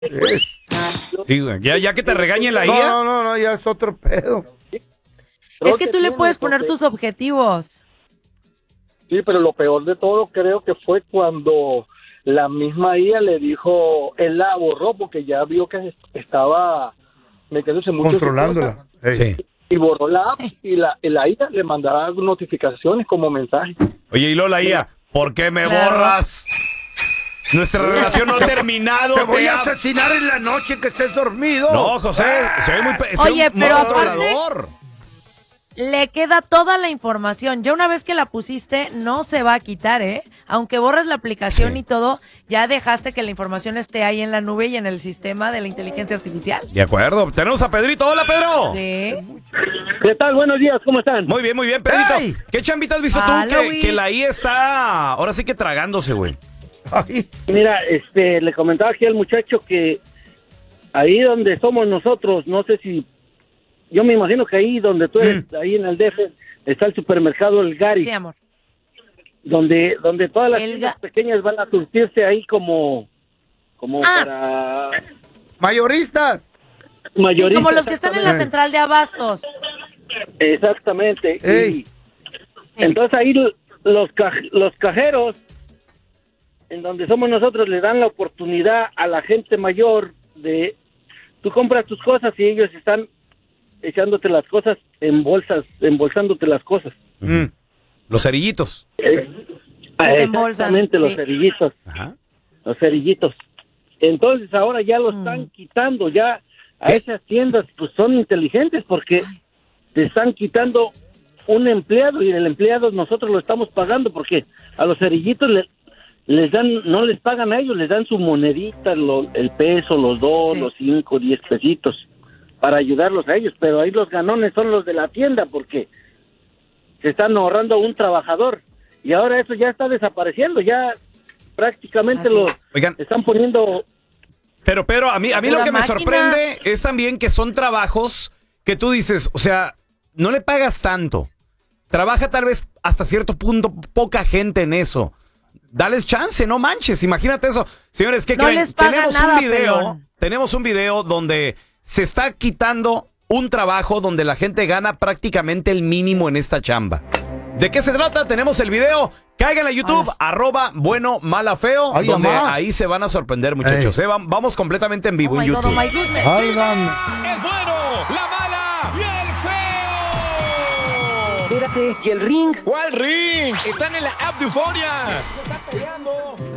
Sí, güey. Ya que te regañe la IA. No, ya es otro pedo. Es que tú le puedes poner tus objetivos. Sí, pero lo peor de todo creo que fue cuando la misma IA le dijo, él la borró porque ya vio que estaba metiéndose mucho controlándola. Sí. Y borró la app y la IA le mandaba notificaciones como mensaje. Oye, y Lola IA, ¿por qué me borras? Nuestra relación no ha terminado. Te voy a asesinar en la noche que estés dormido. No, José, se ve muy... Oye, pero aparte... controlador. Le queda toda la información. Ya una vez que la pusiste, no se va a quitar, ¿eh? Aunque borres la aplicación y todo, ya dejaste que la información esté ahí en la nube y en el sistema de la inteligencia artificial. De acuerdo. Tenemos a Pedrito. Hola, Pedro. Sí. ¿Qué tal? Buenos días, ¿cómo están? Muy bien, Pedrito. ¡Hey! ¿Qué chambita has visto tú que la IA está ahora sí que tragándose, güey? Ay. Mira, le comentaba aquí al muchacho que ahí donde somos nosotros, no sé si... Yo me imagino que ahí donde tú eres, ahí en el DF, está el supermercado El Gary. Sí, amor. Donde todas las tiendas pequeñas van a surtirse ahí como para... Mayoristas. Sí, como los que están en la central de abastos. Exactamente. Ey. Entonces ahí los cajeros, en donde somos nosotros, le dan la oportunidad a la gente mayor de... Tú compras tus cosas y ellos están echándote las cosas en bolsas, embolsándote las cosas. Los cerillitos. Exactamente, los cerillitos. Ajá. Los cerillitos. Entonces ahora ya lo están quitando, ya a esas tiendas pues son inteligentes porque te están quitando un empleado y el empleado nosotros lo estamos pagando porque a los cerillitos les dan, no les pagan a ellos, les dan su monedita, el peso, los 2, los 5, 10 pesitos para ayudarlos a ellos, pero ahí los ganones son los de la tienda porque se están ahorrando a un trabajador y ahora eso ya está desapareciendo, ya prácticamente están poniendo... Pero a mí lo que me sorprende es también que son trabajos que tú dices, o sea, no le pagas tanto, trabaja tal vez hasta cierto punto poca gente en eso, dales chance, no manches, imagínate eso. Señores, ¿qué creen? Tenemos un video donde se está quitando un trabajo donde la gente gana prácticamente el mínimo en esta chamba. ¿De qué se trata? Tenemos el video. Caigan a YouTube, @bueno-mala-feo, donde ahí se van a sorprender, muchachos. Vamos completamente en vivo en YouTube. El bueno, la mala y el feo. Espérate, ¿y el ring? ¿Cuál ring? Están en la app de Euforia. Se está peleando.